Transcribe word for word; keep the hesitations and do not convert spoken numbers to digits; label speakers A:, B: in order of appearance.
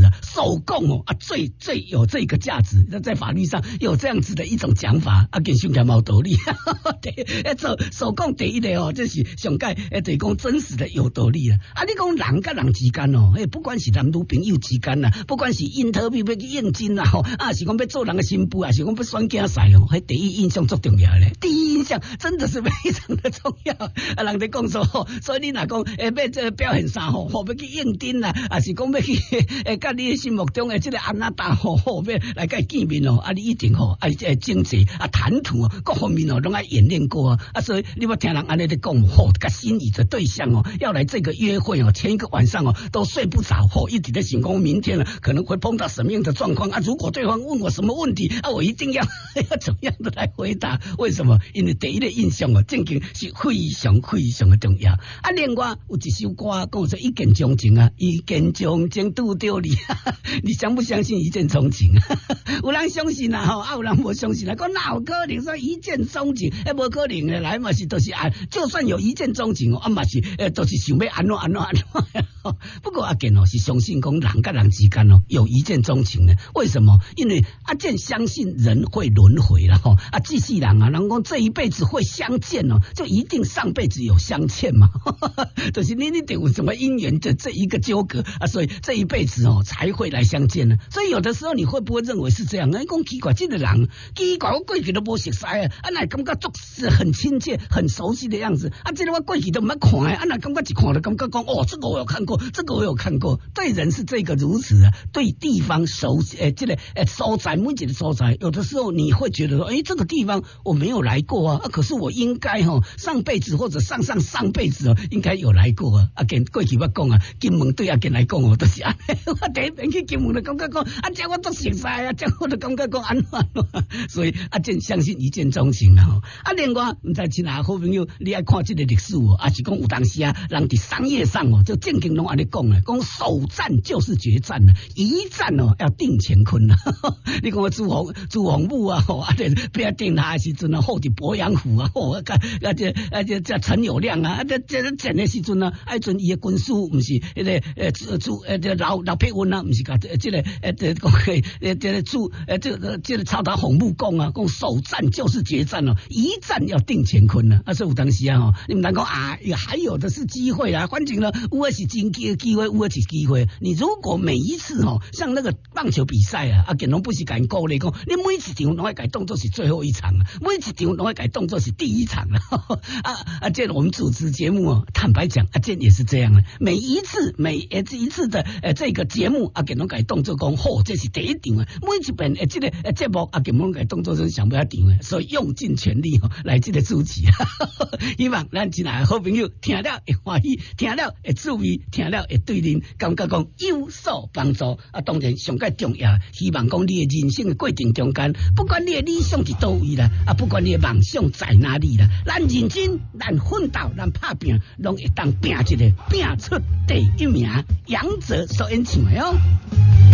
A: 啊，手工哦啊最最有这个价值，那在法律上有这样子的一种讲法啊，跟兄弟冇道理。对，手手工第一个哦，这是上界诶，就是讲真实的有道理啦。啊，你讲人甲人之间哦，诶，不管是男女朋友之间啦，不管是应特别要去应征啦，吼，啊是讲要做人的新妇，啊是讲要选囝婿哦，迄第一印象最重要咧。第一印象真的是非常的重要。啊，人哋讲说，吼，所以你若讲诶要这表现啥吼，要去应征啦，啊是讲要去诶，甲你心目中诶这个安那达吼，要来甲见面哦，啊你一定吼，啊这经济啊谈吐哦，各方面哦，拢爱演练过啊，啊所以你要听人安尼咧讲，吼，甲心仪的对象哦，要来这个约会哦，前一个晚上哦都睡不着，吼，一直在想讲明天呢可能会碰到什么样的状况啊？如果对方问我什么问题啊，我一定要要怎么样的来回答？为什么？因为第一个印象哦，正经是非常非常的重要啊。另外有一首歌讲说一见钟情啊，一见钟情拄到你，你相不相信一见钟情？有人相信啊，吼，啊有人无相信啊，讲哪有可能说一见钟情？诶，无可能的，来嘛是都是啊，就算有一见钟情哦，啊嘛是诶，都是想要安怎安怎安怎。不过阿健哦是相信讲人跟人之间哦有一见钟情的，为什么？因为阿健相信人会轮回了哈，啊，这世人啊，人讲这一辈子会相见哦，就一定上辈子有相欠嘛，就是你你得有什么因缘的这一个纠葛啊，所以这一辈子哦才会来相见呢。所以有的时候你会不会认为是这样？你讲奇怪，这个人奇怪，我过去都无熟悉啊，啊那感觉做是很亲切、很熟悉的样子啊，这个我过去都没看啊，那感觉一看就感觉讲哦，这个我有看过。这个我有看过，对人是这个如此啊，对地方熟悉，诶、呃，这个诶所在，每一个所在，有的时候你会觉得说，诶，这个地方我没有来过啊，啊可是我应该哈、哦、上辈子或者上上上辈子哦，应该有来过啊。啊，跟过去我讲啊，金门对阿健来讲哦，都是安尼。我第一遍去金门就感觉讲，啊，这我都熟悉啊，这我都感觉讲安怎安怎，所以阿健相信一见钟情啊。啊，另外唔知亲爱好朋友，你爱看这个历史哦，啊是讲有当时啊，人伫商业上哦，就正经拢安尼讲啊，讲首战就是决战啊，一战哦要定乾坤啊。你讲朱洪朱洪武啊，吼啊，这不要定他的时阵啊，后伫鄱阳湖啊，吼啊，啊这啊这这陈友谅啊，这这这的时阵啊，啊阵伊的军师唔是迄个呃朱呃这老老佩文啊，唔是甲这个呃这讲呃这个朱呃这个这个曹达洪武讲啊，讲首战就是决战哦，一战要定乾坤啊。啊，所以有当时啊，吼，你们能讲啊，还有的是机会啊，反正呢，有的是真机机会，有的是机会。你如果每一次吼，像那个棒球比赛啊，啊，健龙不是甲因鼓励讲，你每一场拢要改当作是最后一场啊，每一场拢要改当作是第一场啊。啊啊，这我们主持节目哦，坦白讲，啊，这也是这样的。每一次每一一次的呃这个节目啊，健龙改动作讲，吼，这是第一场啊。每一遍呃这个呃节目啊，健龙改动作是上不要场啊，所以用尽全力哦来这个主持。希望咱亲爱的好朋友听了会欢喜，听了会注意，听了会对您感觉讲有所帮助啊。当然上界重要，希望讲你的人生的过程中间，不管你的理想是倒位啦，啊不管你的梦想在哪里啦，咱认真，咱奋斗，咱打拼，拢会当拼一个拼出第一名。杨哲所演唱的哦。